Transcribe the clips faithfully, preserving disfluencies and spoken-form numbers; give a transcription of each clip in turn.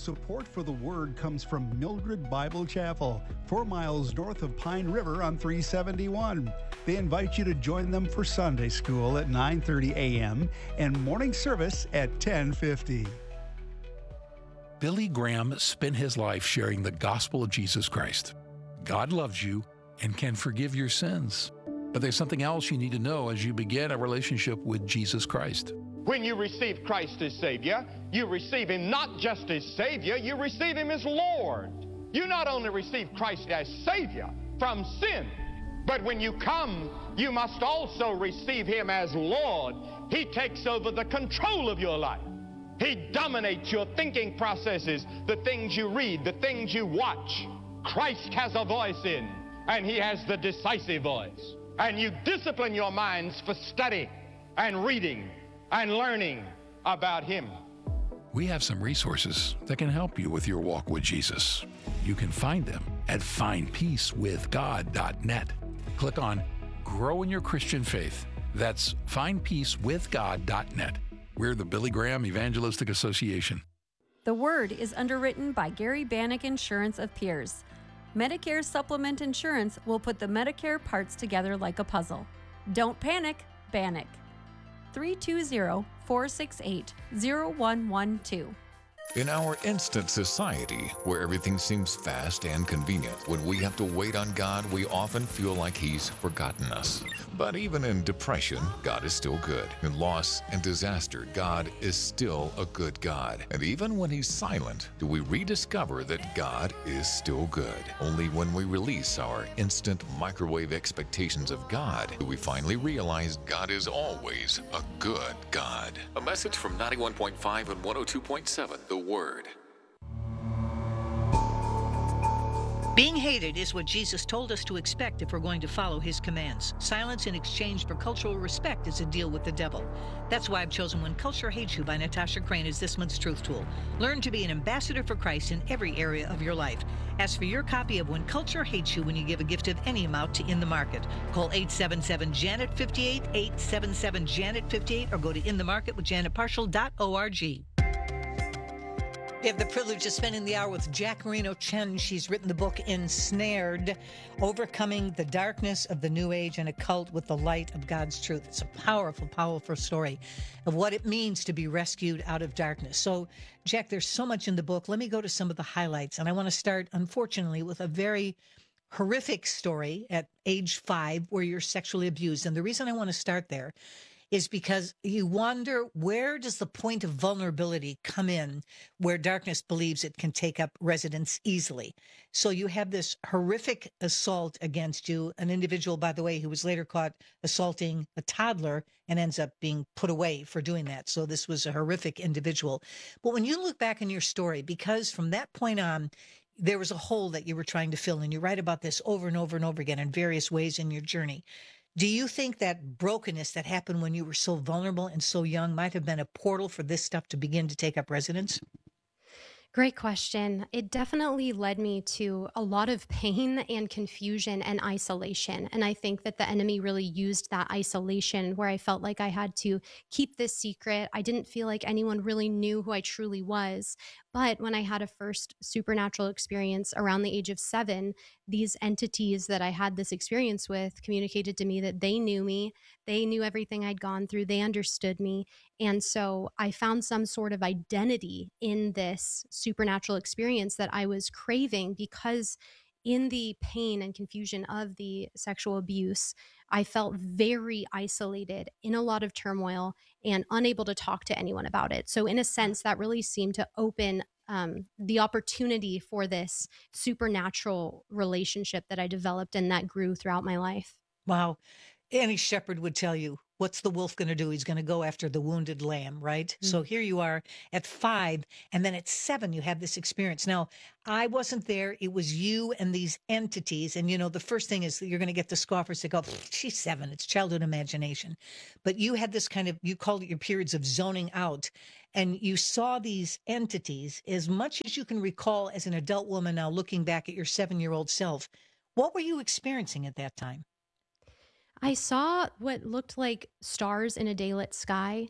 Support for the Word comes from Mildred Bible Chapel, four miles north of Pine River on three seventy-one. They invite you to join them for Sunday school at nine thirty a.m. and morning service at ten fifty. Billy Graham spent his life sharing the gospel of Jesus Christ. God loves you and can forgive your sins. But there's something else you need to know as you begin a relationship with Jesus Christ. When you receive Christ as Savior, you receive Him not just as Savior, you receive Him as Lord. You not only receive Christ as Savior from sin, but when you come, you must also receive Him as Lord. He takes over the control of your life. He dominates your thinking processes, the things you read, the things you watch. Christ has a voice in, and He has the decisive voice. And you discipline your minds for study and reading and learning about Him. We have some resources that can help you with your walk with Jesus. You can find them at find peace with god dot net. Click on Grow in Your Christian Faith. That's find peace with god dot net. We're the Billy Graham Evangelistic Association. The Word is underwritten by Gary Bannock Insurance of Pierce. Medicare Supplement Insurance will put the Medicare parts together like a puzzle. Don't panic, Bannock. three two zero, four six eight, zero one one two. In our instant society, where everything seems fast and convenient, when we have to wait on God, we often feel like He's forgotten us. But even in depression, God is still good. In loss and disaster, God is still a good God. And even when He's silent, do we rediscover that God is still good? Only when we release our instant microwave expectations of God do we finally realize God is always a good God. A message from ninety-one point five and one oh two point seven, The Word. Being hated is what Jesus told us to expect if we're going to follow His commands. Silence in exchange for cultural respect is a deal with the devil. That's why I've chosen When Culture Hates You by Natasha Crane as this month's Truth Tool. Learn to be an ambassador for Christ in every area of your life. Ask for your copy of When Culture Hates You when you give a gift of any amount to In the Market. Call eight seven seven, Janet fifty-eight, eight seven seven, Janet fifty-eight, or go to in the market with janet partial dot org. We have the privilege of spending the hour with Jack Marino Chen. She's written the book Ensnared, Overcoming the Darkness of the New Age and a Cult with the Light of God's Truth. It's a powerful, powerful story of what it means to be rescued out of darkness. So, Jack, there's so much in the book. Let me go to some of the highlights. And I want to start, unfortunately, with a very horrific story at age five where you're sexually abused. And the reason I want to start there is because you wonder, where does the point of vulnerability come in where darkness believes it can take up residence easily? So you have this horrific assault against you, an individual, by the way, who was later caught assaulting a toddler and ends up being put away for doing that. So this was a horrific individual. But when you look back in your story, because from that point on, there was a hole that you were trying to fill, and you write about this over and over and over again in various ways in your journey. Do you think that brokenness that happened when you were so vulnerable and so young might have been a portal for this stuff to begin to take up residence? Great question. It definitely led me to a lot of pain and confusion and isolation. And I think that the enemy really used that isolation where I felt like I had to keep this secret. I didn't feel like anyone really knew who I truly was. But when I had a first supernatural experience around the age of seven, these entities that I had this experience with communicated to me that they knew me. They knew everything I'd gone through. They understood me. And so I found some sort of identity in this supernatural experience that I was craving, because in the pain and confusion of the sexual abuse, I felt very isolated, in a lot of turmoil, and unable to talk to anyone about it. So in a sense, that really seemed to open um, the opportunity for this supernatural relationship that I developed and that grew throughout my life. Wow. Any shepherd would tell you, what's the wolf going to do? He's going to go after the wounded lamb, right? Mm-hmm. So here you are at five, and then at seven, you have this experience. Now, I wasn't there. It was you and these entities. And, you know, the first thing is that you're going to get the scoffers that go, she's seven. It's childhood imagination. But you had this kind of, you called it your periods of zoning out. And you saw these entities as much as you can recall as an adult woman now looking back at your seven-year-old self. What were you experiencing at that time? I saw what looked like stars in a daylit sky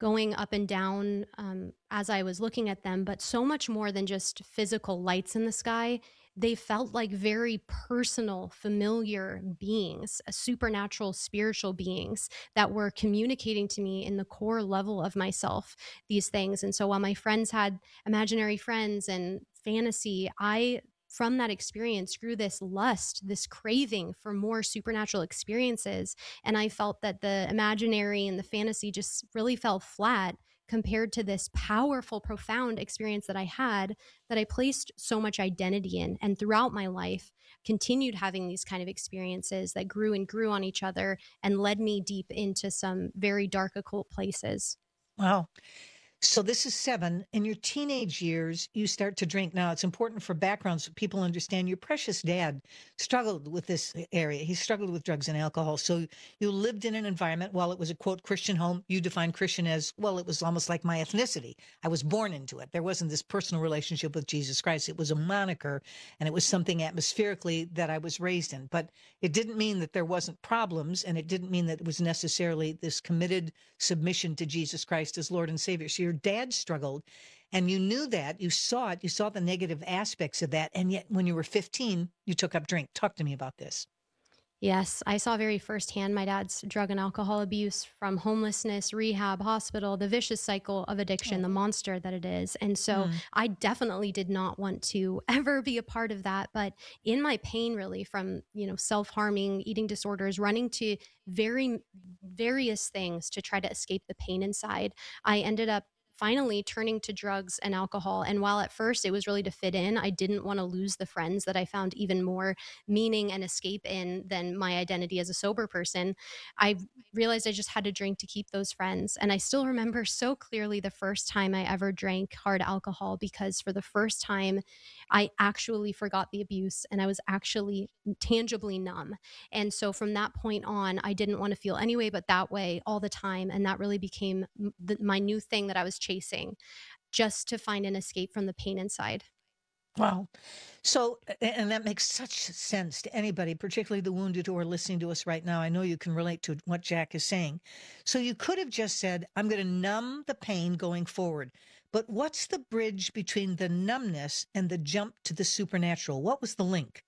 going up and down um, as I was looking at them, but so much more than just physical lights in the sky. They felt like very personal, familiar beings, uh, supernatural, spiritual beings that were communicating to me in the core level of myself, these things. And so while my friends had imaginary friends and fantasy, I, from that experience, grew this lust, this craving for more supernatural experiences. And I felt that the imaginary and the fantasy just really fell flat compared to this powerful, profound experience that I had, that I placed so much identity in. And throughout my life, continued having these kind of experiences that grew and grew on each other and led me deep into some very dark occult places. Wow. So this is seven. In your teenage years, you start to drink. Now, it's important for background so people understand your precious dad struggled with this area. He struggled with drugs and alcohol. So you lived in an environment, while it was a, quote, Christian home, you defined Christian as, well, it was almost like my ethnicity. I was born into it. There wasn't this personal relationship with Jesus Christ. It was a moniker, and it was something atmospherically that I was raised in. But it didn't mean that there wasn't problems, and it didn't mean that it was necessarily this committed submission to Jesus Christ as Lord and Savior. So your dad struggled, and you knew that, you saw it, you saw the negative aspects of that, and yet when you were fifteen, you took up drink. Talk to me about this. Yes, I saw very firsthand my dad's drug and alcohol abuse, from homelessness, rehab, hospital, the vicious cycle of addiction, the monster that it is. And so Mm. I definitely did not want to ever be a part of that. But in my pain, really, from, you know, self-harming, eating disorders, running to very various things to try to escape the pain inside, I ended up finally turning to drugs and alcohol. And while at first it was really to fit in, I didn't want to lose the friends that I found even more meaning and escape in than my identity as a sober person. I realized I just had to drink to keep those friends. And I still remember so clearly the first time I ever drank hard alcohol, because for the first time, I actually forgot the abuse and I was actually tangibly numb. And so from that point on, I didn't want to feel any way but that way all the time. And that really became m- the, my new thing that I was chasing, just to find an escape from the pain inside. Wow. So, a- and that makes such sense to anybody, particularly the wounded who are listening to us right now. I know you can relate to what Jack is saying. So you could have just said, I'm going to numb the pain going forward. But what's the bridge between the numbness and the jump to the supernatural? What was the link?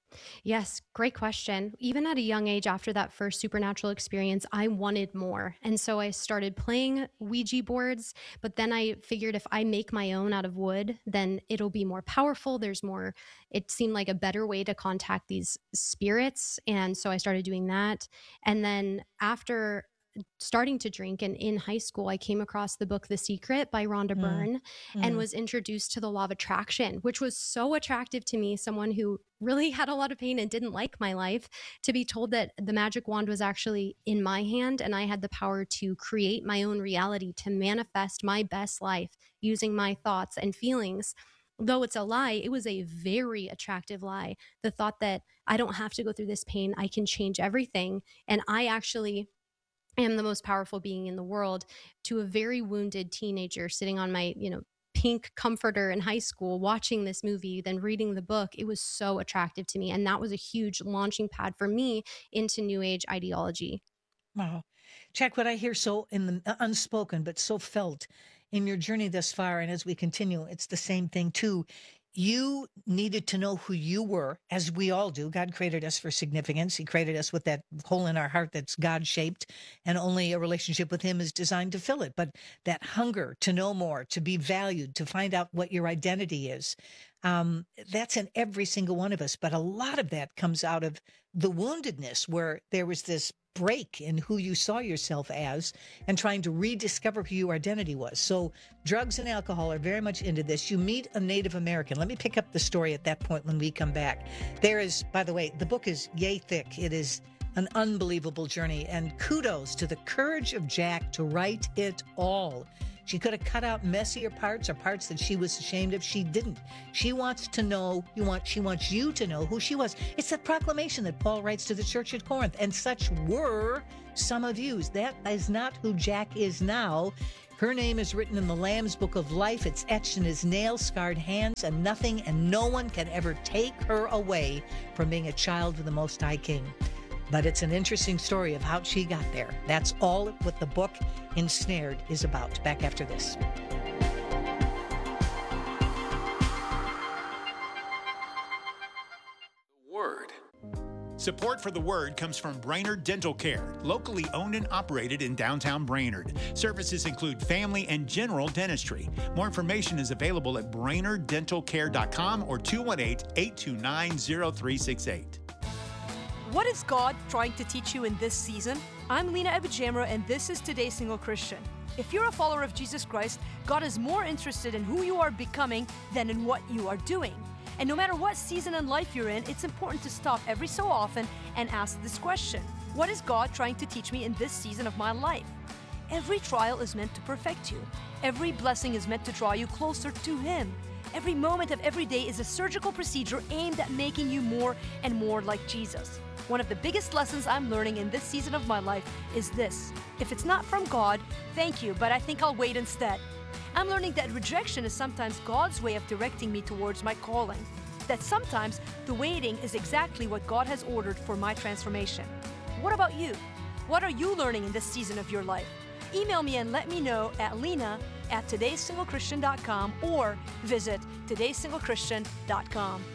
Yes, great question. Even at a young age, after that first supernatural experience, I wanted more. And so I started playing Ouija boards, but then I figured if I make my own out of wood, then it'll be more powerful. There's more, it seemed like a better way to contact these spirits. And so I started doing that. And then after starting to drink, and in high school, I came across the book The Secret by Rhonda Mm. Byrne and Mm. was introduced to the law of attraction, which was so attractive to me, someone who really had a lot of pain and didn't like my life, to be told that the magic wand was actually in my hand and I had the power to create my own reality, to manifest my best life using my thoughts and feelings. Though it's a lie, it was a very attractive lie. The thought that I don't have to go through this pain, I can change everything. And I actually am the most powerful being in the world, to a very wounded teenager sitting on my, you know, pink comforter in high school, watching this movie, then reading the book. It was so attractive to me. And that was a huge launching pad for me into New Age ideology. Wow. Jack, what I hear so in the uh, unspoken, but so felt in your journey thus far, and as we continue, it's the same thing too. You needed to know who you were, as we all do. God created us for significance. He created us with that hole in our heart that's God-shaped, and only a relationship with him is designed to fill it. But that hunger to know more, to be valued, to find out what your identity is, um, that's in every single one of us. But a lot of that comes out of the woundedness, where there was this break in who you saw yourself as, and trying to rediscover who your identity was. So drugs and alcohol are very much into this. You meet a Native American. Let me pick up the story at that point when we come back. There is, by the way, the book is yay thick. It is an unbelievable journey, and kudos to the courage of Jack to write it all. She could have cut out messier parts or parts that she was ashamed of. She didn't. She wants to know, you want, she wants you to know who she was. It's that proclamation that Paul writes to the church at Corinth, and such were some of you. That is not who Jack is now. Her name is written in the Lamb's Book of Life. It's etched in his nail-scarred hands, and nothing and no one can ever take her away from being a child of the Most High King. But it's an interesting story of how she got there. That's all what the book Ensnared is about. Back after this. Word. Support for the Word comes from Brainerd Dental Care, locally owned and operated in downtown Brainerd. Services include family and general dentistry. More information is available at brainerd dental care dot com or two one eight, eight two nine, zero three six eight. What is God trying to teach you in this season? I'm Lena Abujamra, and this is Today's Single Christian. If you're a follower of Jesus Christ, God is more interested in who you are becoming than in what you are doing. And no matter what season in life you're in, it's important to stop every so often and ask this question: what is God trying to teach me in this season of my life? Every trial is meant to perfect you. Every blessing is meant to draw you closer to Him. Every moment of every day is a surgical procedure aimed at making you more and more like Jesus. One of the biggest lessons I'm learning in this season of my life is this: if it's not from God, thank you, but I think I'll wait instead. I'm learning that rejection is sometimes God's way of directing me towards my calling. That sometimes the waiting is exactly what God has ordered for my transformation. What about you? What are you learning in this season of your life? Email me and let me know at lena at todays single christian dot com or visit todays single christian dot com.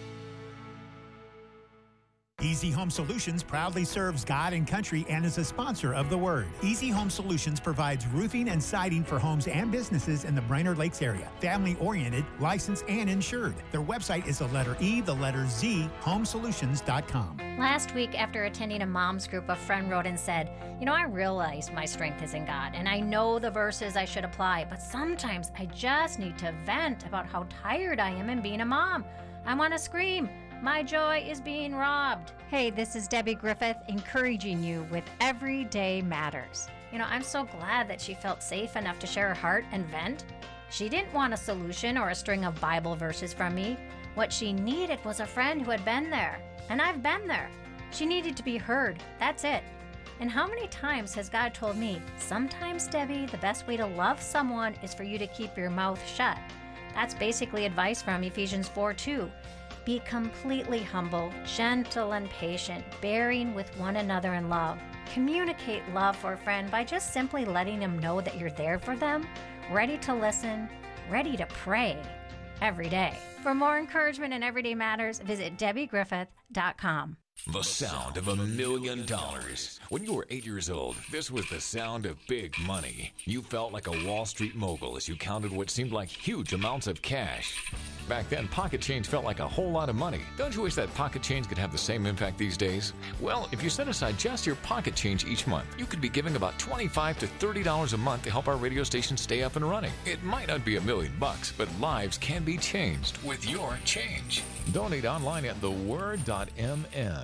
Easy Home Solutions proudly serves God and country and is a sponsor of The Word. Easy Home Solutions provides roofing and siding for homes and businesses in the Brainerd Lakes area. Family-oriented, licensed, and insured. Their website is the letter E, the letter Z, home solutions dot com. Last week, after attending a mom's group, a friend wrote and said, you know, I realize my strength is in God, and I know the verses I should apply, but sometimes I just need to vent about how tired I am in being a mom. I want to scream. My joy is being robbed. Hey, this is Debbie Griffith encouraging you with Everyday Matters. You know, I'm so glad that she felt safe enough to share her heart and vent. She didn't want a solution or a string of Bible verses from me. What she needed was a friend who had been there. And I've been there. She needed to be heard. That's it. And how many times has God told me, sometimes, Debbie, the best way to love someone is for you to keep your mouth shut. That's basically advice from Ephesians four two. Be completely humble, gentle, and patient, bearing with one another in love. Communicate love for a friend by just simply letting them know that you're there for them, ready to listen, ready to pray every day. For more encouragement in Everyday Matters, visit debbie griffith dot com. The sound of a million dollars. When you were eight years old, this was the sound of big money. You felt like a Wall Street mogul as you counted what seemed like huge amounts of cash. Back then, pocket change felt like a whole lot of money. Don't you wish that pocket change could have the same impact these days? Well, if you set aside just your pocket change each month, you could be giving about twenty-five to thirty dollars a month to help our radio station stay up and running. It might not be a million bucks, but lives can be changed with your change. Donate online at the word dot m n.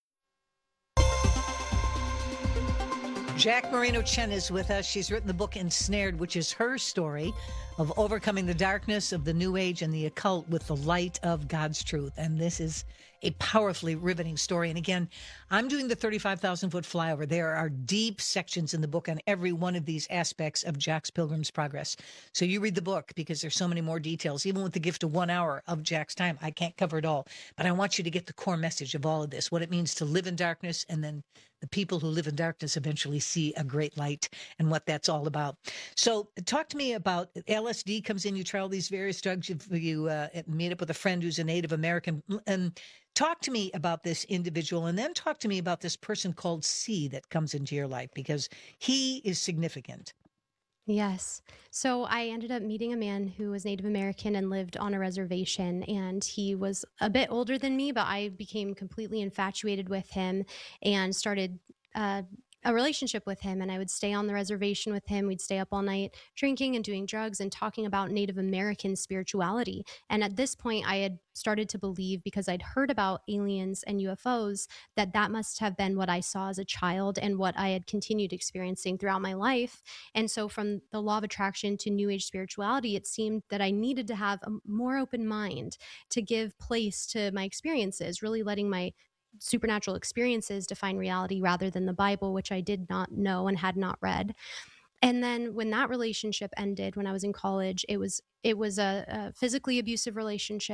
Jack Moreno Chen is with us. She's written the book Ensnared, which is her story of overcoming the darkness of the New Age and the occult with the light of God's truth. And this is a powerfully riveting story. And again, I'm doing the thirty-five thousand foot flyover. There are deep sections in the book on every one of these aspects of Jack's Pilgrim's Progress. So you read the book because there's so many more details. Even with the gift of one hour of Jack's time, I can't cover it all. But I want you to get the core message of all of this, what it means to live in darkness, and then the people who live in darkness eventually see a great light, and what that's all about. So talk to me about L S D comes in, you try all these various drugs, you, you uh, meet up with a friend who's a Native American, and talk to me about this individual, and then talk to me about this person called C that comes into your life, because he is significant. Yes. So I ended up meeting a man who was Native American and lived on a reservation, and he was a bit older than me, but I became completely infatuated with him and started uh, a relationship with him. And I would stay on the reservation with him. We'd stay up all night drinking and doing drugs and talking about Native American spirituality. And at this point, I had started to believe, because I'd heard about aliens and U F Os, that that must have been what I saw as a child and what I had continued experiencing throughout my life. And so from the law of attraction to New Age spirituality, it seemed that I needed to have a more open mind to give place to my experiences, really letting my supernatural experiences define reality rather than the Bible, which I did not know and had not read. And then when that relationship ended, when I was in college, it was it was a, a physically abusive relationship.